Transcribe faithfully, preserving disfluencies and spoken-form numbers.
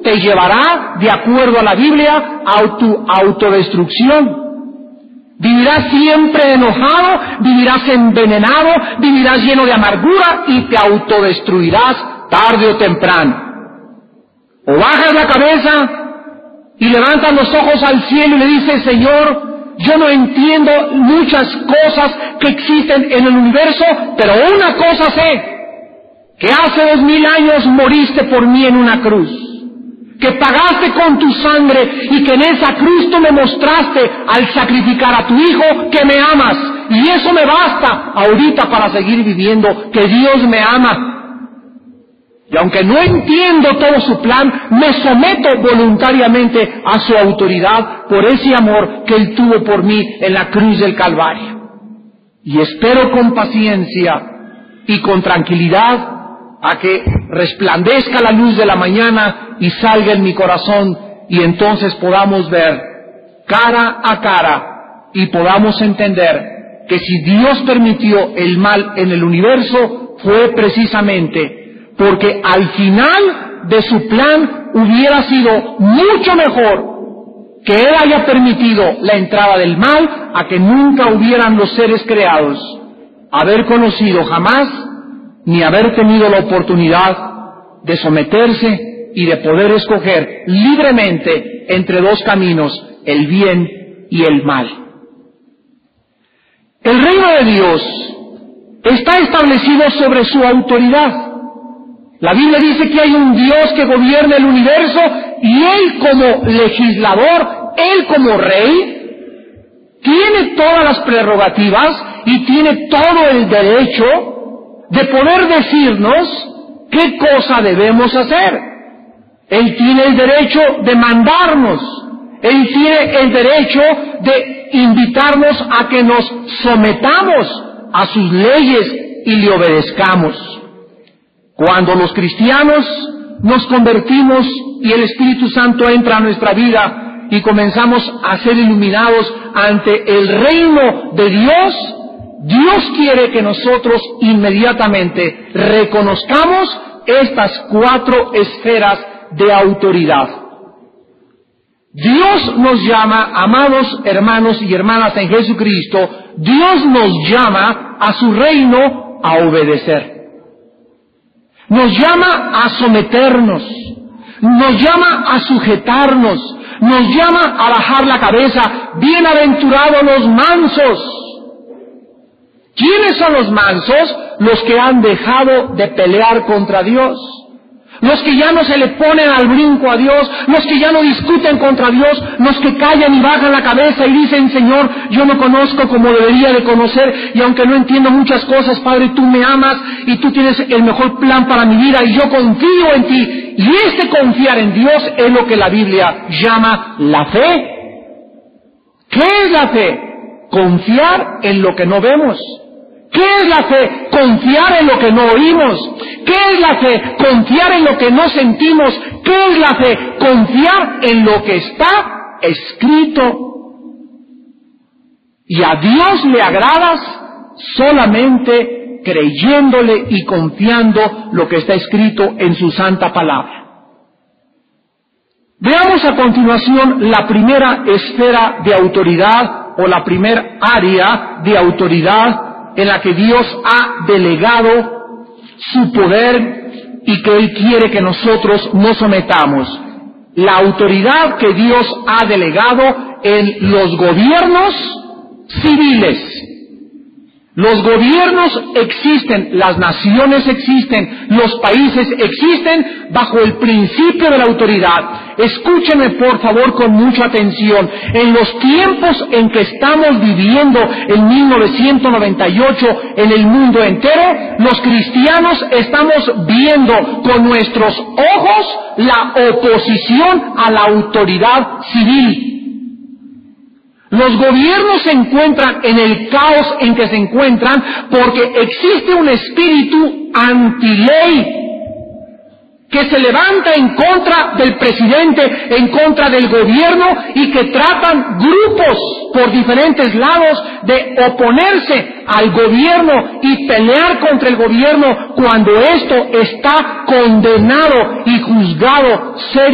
te llevará, de acuerdo a la Biblia, a tu autodestrucción. Vivirás siempre enojado, vivirás envenenado, vivirás lleno de amargura y te autodestruirás tarde o temprano. O bajas la cabeza y levantas los ojos al cielo y le dices: Señor, yo no entiendo muchas cosas que existen en el universo, pero una cosa sé, que hace dos mil años moriste por mí en una cruz, que pagaste con tu sangre y que en esa cruz tú me mostraste al sacrificar a tu hijo que me amas, y eso me basta ahorita para seguir viviendo, que Dios me ama. Y aunque no entiendo todo su plan, me someto voluntariamente a su autoridad por ese amor que Él tuvo por mí en la cruz del Calvario. Y espero con paciencia y con tranquilidad a que resplandezca la luz de la mañana y salga en mi corazón, y entonces podamos ver cara a cara y podamos entender que si Dios permitió el mal en el universo fue precisamente porque al final de su plan hubiera sido mucho mejor que Él haya permitido la entrada del mal a que nunca hubieran los seres creados haber conocido jamás ni haber tenido la oportunidad de someterse y de poder escoger libremente entre dos caminos, el bien y el mal. El reino de Dios está establecido sobre su autoridad. La Biblia dice que hay un Dios que gobierna el universo y Él como legislador, Él como rey, tiene todas las prerrogativas y tiene todo el derecho de poder decirnos qué cosa debemos hacer. Él tiene el derecho de mandarnos, Él tiene el derecho de invitarnos a que nos sometamos a sus leyes y le obedezcamos. Cuando los cristianos nos convertimos y el Espíritu Santo entra a nuestra vida y comenzamos a ser iluminados ante el reino de Dios, Dios quiere que nosotros inmediatamente reconozcamos estas cuatro esferas de autoridad. Dios nos llama, amados hermanos y hermanas en Jesucristo, Dios nos llama a su reino a obedecer. Nos llama a someternos, nos llama a sujetarnos, nos llama a bajar la cabeza. Bienaventurados los mansos. ¿Quiénes son los mansos? Los que han dejado de pelear contra Dios, los que ya no se le ponen al brinco a Dios, los que ya no discuten contra Dios, los que callan y bajan la cabeza y dicen: Señor, yo no conozco como debería de conocer, y aunque no entiendo muchas cosas, Padre, tú me amas y tú tienes el mejor plan para mi vida y yo confío en ti. Y este confiar en Dios es lo que la Biblia llama la fe. ¿Qué es la fe? Confiar en lo que no vemos. ¿Qué es la fe? Confiar en lo que no oímos. ¿Qué es la fe? Confiar en lo que no sentimos. ¿Qué es la fe? Confiar en lo que está escrito. Y a Dios le agradas solamente creyéndole y confiando lo que está escrito en su santa palabra. Veamos a continuación la primera esfera de autoridad o la primera área de autoridad en la que Dios ha delegado su poder y que Él quiere que nosotros nos sometamos. La autoridad que Dios ha delegado en los gobiernos civiles. Los gobiernos existen, las naciones existen, los países existen bajo el principio de la autoridad. Escúchenme por favor con mucha atención. En los tiempos en que estamos viviendo en mil novecientos noventa y ocho en el mundo entero, los cristianos estamos viendo con nuestros ojos la oposición a la autoridad civil. Los gobiernos se encuentran en el caos en que se encuentran porque existe un espíritu antiley que se levanta en contra del presidente, en contra del gobierno, y que tratan grupos por diferentes lados de oponerse al gobierno y pelear contra el gobierno cuando esto está condenado y juzgado seriamente.